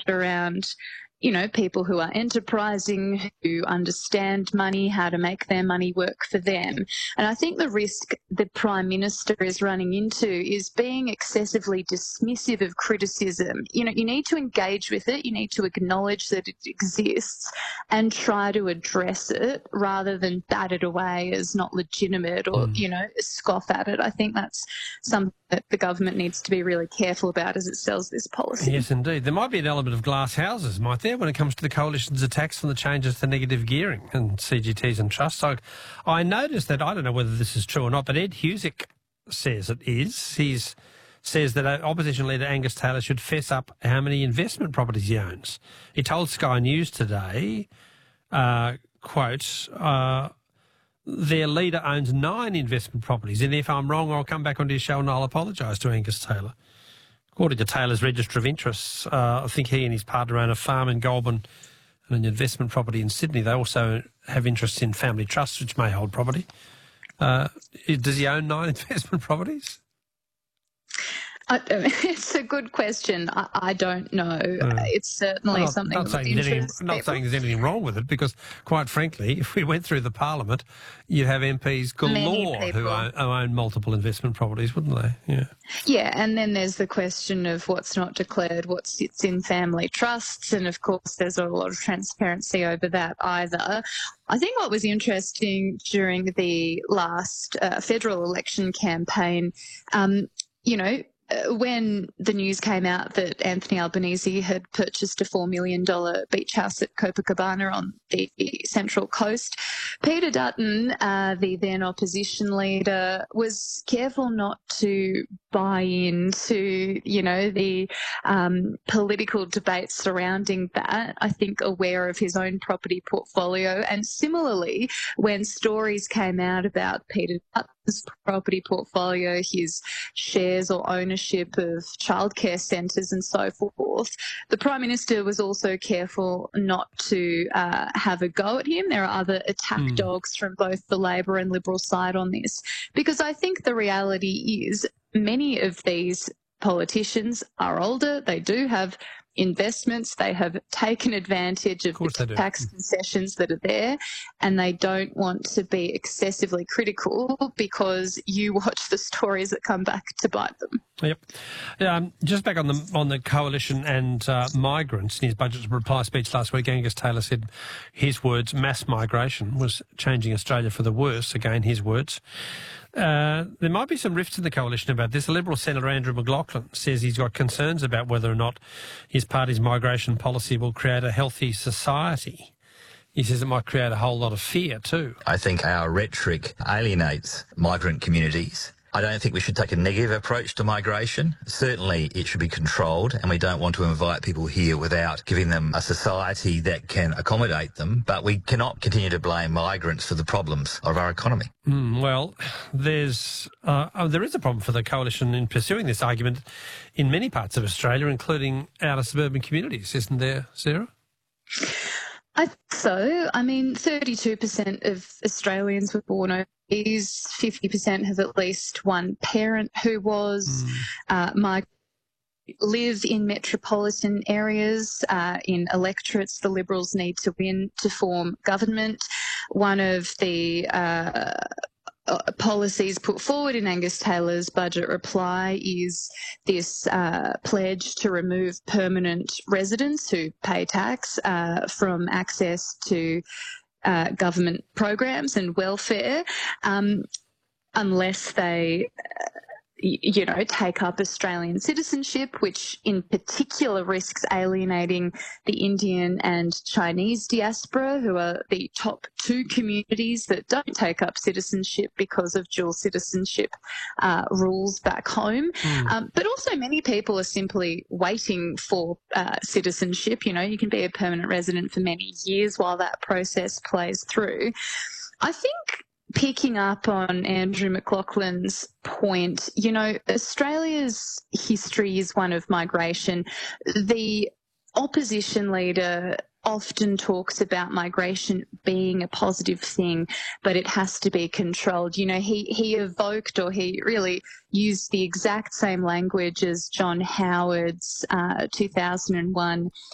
around, you know, people who are enterprising, who understand money, how to make their money work for them. And I think the risk the Prime Minister is running into is being excessively dismissive of criticism. You know, you need to engage with it, you need to acknowledge that it exists and try to address it rather than bat it away as not legitimate or, you know, scoff at it. I think that's something that the government needs to be really careful about as it sells this policy. Yes, indeed. There might be an element of glass houses, might there, when it comes to the Coalition's attacks on the changes to negative gearing and CGTs and trusts. So I noticed that, I don't know whether this is true or not, but Ed Husic says it is. He says that opposition leader Angus Taylor should fess up how many investment properties he owns. He told Sky News today, quote, their leader owns 9 investment properties, and if I'm wrong, I'll come back onto your show and I'll apologise to Angus Taylor. According to Taylor's register of interests, I think he and his partner own a farm in Goulburn and an investment property in Sydney. They also have interests in family trusts, which may hold property. Does he own 9 investment properties? It's a good question. I don't know. It's certainly something of interest. Not saying there's anything wrong with it, because, quite frankly, if we went through the Parliament, you'd have MPs galore who own multiple investment properties, wouldn't they? Yeah. Yeah, and then there's the question of what's not declared, what sits in family trusts, and of course there's a lot of transparency over that either. I think what was interesting during the last federal election campaign, you know, when the news came out that Anthony Albanese had purchased a $4 million beach house at Copacabana on the Central Coast, Peter Dutton, the then opposition leader, was careful not to buy into, you know, the political debate surrounding that. I think aware of his own property portfolio. And similarly, when stories came out about Peter Dutton's property portfolio, his shares or ownership of childcare centres and so forth, the Prime Minister was also careful not to have a go at him. There are other attack dogs from both the Labor and Liberal side on this, because I think the reality is many of these politicians are older. They do have investments. They have taken advantage of the tax concessions that are there, and they don't want to be excessively critical because you watch the stories that come back to bite them. Yep. Just back on the Coalition and migrants, in his budget reply speech last week, Angus Taylor said his words, mass migration was changing Australia for the worse. Again, his words. There might be some rifts in the Coalition about this. The Liberal Senator Andrew McLaughlin says he's got concerns about whether or not his party's migration policy will create a healthy society. He says it might create a whole lot of fear too. I think our rhetoric alienates migrant communities. I don't think we should take a negative approach to migration. Certainly it should be controlled, and we don't want to invite people here without giving them a society that can accommodate them. But we cannot continue to blame migrants for the problems of our economy. Well, there is a problem for the Coalition in pursuing this argument in many parts of Australia, including outer suburban communities, isn't there, Sarah? I think so. I mean, 32% of Australians were born overseas. 50% have at least one parent who was. Live in metropolitan areas, in electorates the Liberals need to win to form government. One of the policies put forward in Angus Taylor's budget reply is this pledge to remove permanent residents who pay tax from access to government programs and welfare unless they you know, take up Australian citizenship, which in particular risks alienating the Indian and Chinese diaspora, who are the top 2 communities that don't take up citizenship because of dual citizenship rules back home. But also many people are simply waiting for citizenship. You know, you can be a permanent resident for many years while that process plays through. I think, picking up on Andrew McLaughlin's point, you know, Australia's history is one of migration. The opposition leader often talks about migration being a positive thing, but it has to be controlled. You know, he evoked, or he really used the exact same language as John Howard's 2001